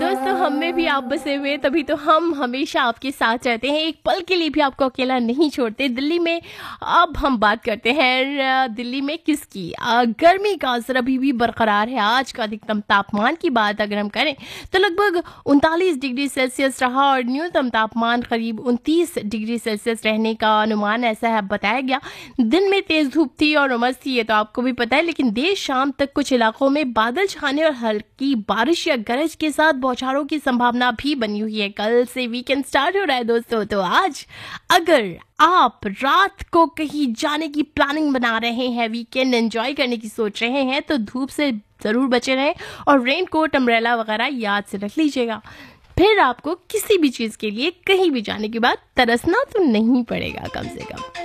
दोस्तों, हम में भी आप बसे हुए, तभी तो हम हमेशा आपके साथ रहते हैं, एक पल के लिए भी आपको अकेला नहीं छोड़ते। दिल्ली में अब हम बात करते हैं दिल्ली में किसकी? गर्मी का असर अभी भी बरकरार है। आज का अधिकतम तापमान की बात अगर हम करें तो लगभग 39 डिग्री सेल्सियस रहा और न्यूनतम तापमान करीब 29 डिग्री सेल्सियस रहने का अनुमान ऐसा है बताया गया। दिन में तेज धूप थी और उमस थी, ये तो आपको भी पता है, लेकिन देर शाम तक कुछ इलाकों में बादल छाने और हल्की बारिश या गरज के साथ बौछारों की संभावना भी बनी हुई है। कल से वीकेंड स्टार्ट हो रहा है दोस्तों, तो आज अगर आप रात को कहीं जाने की प्लानिंग बना रहे हैं, वीकेंड एंजॉय करने की सोच रहे हैं, तो धूप से जरूर बचे रहें और रेनकोट, अम्ब्रेला वगैरह याद से रख लीजिएगा। फिर आपको किसी भी चीज के लिए कहीं भी जाने के बाद तरसना तो नहीं पड़ेगा कम से कम।